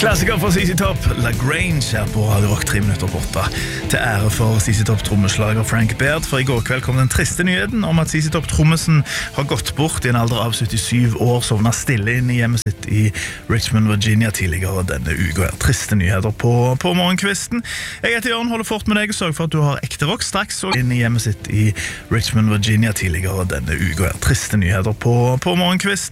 Klassiker fra CC Top, La Grange her på Radio Rock 3 minutter på 8. Til ære for CC Top trommeslager Frank Baird, for i går kveld kom den triste nyheten om at CC Top trommesen har gått bort i en alder av 77 år, sovnet stille inn i hjemmet sitt i Richmond, Virginia tidligere denne uka. Triste nyheter på morgenkvisten. Jeg heter Jørn, holder fort med deg og sørger for at du har ekte rock straks og inn i hjemmet sitt i Richmond, Virginia tidligere denne uka. Triste nyheter på morgenkvisten.